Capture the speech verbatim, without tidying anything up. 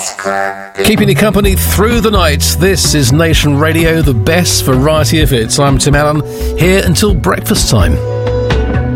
Keeping you company through the night. This is Nation Radio, the best variety of hits. I'm Tim Allen, here until breakfast time.